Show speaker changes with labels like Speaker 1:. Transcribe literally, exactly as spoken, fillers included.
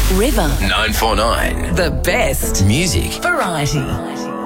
Speaker 1: River
Speaker 2: nine four nine.
Speaker 1: The best
Speaker 2: Music.
Speaker 1: variety.